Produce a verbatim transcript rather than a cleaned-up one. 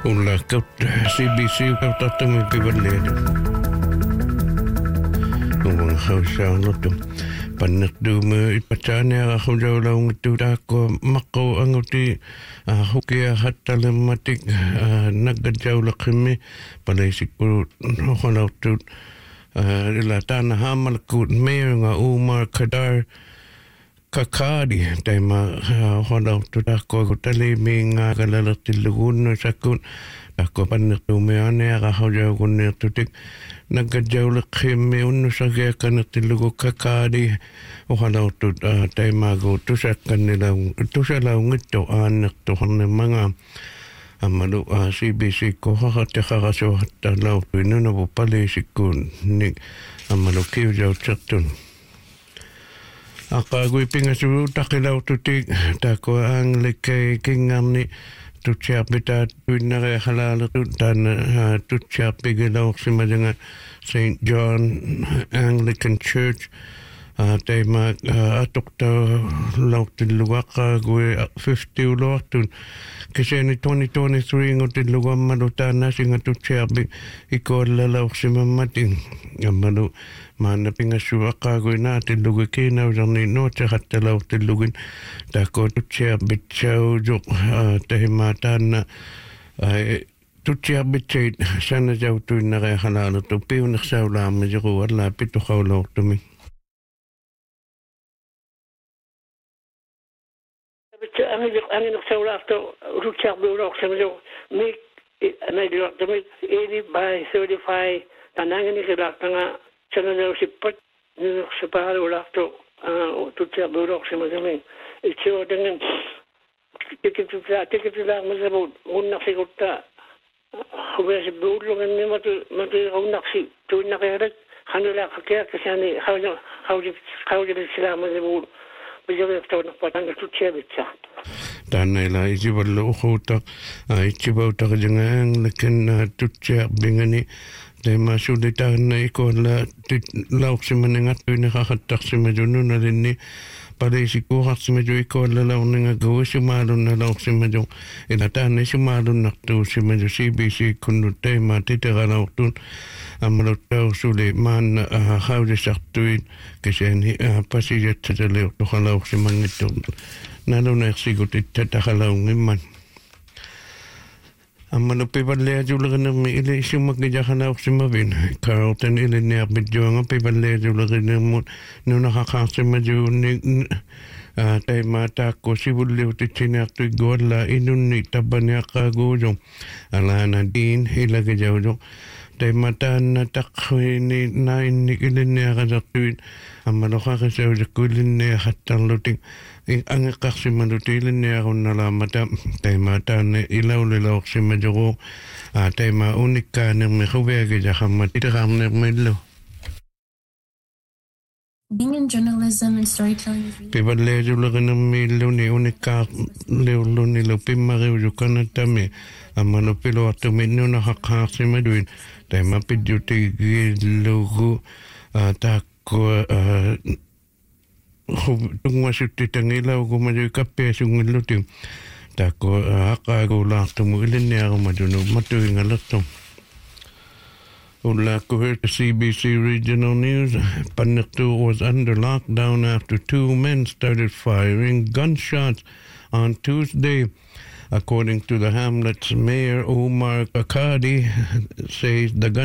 Ulla kaut C B C kaut atumi pivalleedu. Ulla hausaangutu. Pannak duume ipataanea hujawlaungtu taako makko anguti hukia hattalematik nagajawlaqimmi palaisikku holautut ila taana haamalakkuut meeringa Umar Kadar Kakadi taima holauttu taako kutaliminga kalalertillugunnu sakkun taako pannirtuumeaneera hujawgunniirtutik nagajawlaqimmi unnusagiakannertillugu Kakadi uhalautut taimagu tusakkannila tusalaungittu aannertuharnimanga Amalu C B C ko hahatekaraso hatta lautuinuna bu palisikkuun ni amalu kiujautsertun aqaagui pingasuu taqilaututik taako aanglikkei kingarni tutsiarpita tuinnare halaalertut taana tutsiarpigilauqsimalanga Saint John Anglican Church teima atukta lautilluaqaagui fifty uloartun kiseni twenty twenty-three ngotillugammalu taana singatutsiarpi ikoallalauqsimammatin ammalu maana pingassuaqaagui naatillugi kiinauserni nuuteqattalautilugin taako tutsiarpit saujuq tahima taana tutsiarpitsait sanasautuinnare halaalertu piunersaulaarmasiqu alla pituqaulaortumi Angin angin saula after Richard Blue so make my doctor eighty by thirty five tanangin kilatanga channel sipot ni separo after Richard Blue so me it's your dengan ticket to ticket to la mazabud unna sigutta huwa blue ngan ni matu matu unna si tu na kaya hanula kaya kasani how how how did Islam mazabud bijawek tawna patanga tuchebitsa Tana ila isiballo uhuta isibauta jangang lekin tutsia bingani tema sulita na ikola lauksimanengat tuina hahataksimajununa rinni pada isiku haksimaju ikola launinga gawisimalun na lauksimajo ila tana isimalun naktu simaju C B C kunu tema titera lautun amalutau suli man haudisartuin kiseni pasijat tataleu tuhalauksimangitu Naluna eksikutit tatahalaungimman. Amalupi palea julagana ili isimakijahana uksimavin. Carlton ili niabidjuanga pipalea julagana mun nuna kakaksimaju ni taima tako sibulliutitsinaqtu igualla inunni tabaniaqaguujung. Alana din ilagijaujo. Taima taanna taqhuini nainni iliniaqasartuin. Amaluqaqisaujakku iliniaqattarlutik. Ang qaksimalutiiliniarunnalaamata taima taanne ilaulilauqsimajugu taima unikkaanirmi huviagijahammat itiqarnermillu Being in journalism and storytelling is really pivalleejuleqinarmiilluni unikkaarliurluni lupimmariujukanattami ammalu piluartuminnuna haqqaarsimaduin taima pidjutigillugu taakku tungwasutti tangila ukumaju kappea sungilluti tako aqaagu laartumu iliniarumajunu matuingalertum Ullaku heard the C B C Regional News. Pannertu was under lockdown after two men started firing gunshots on Tuesday. According to the hamlet's mayor, Omar Kakadi, says the gun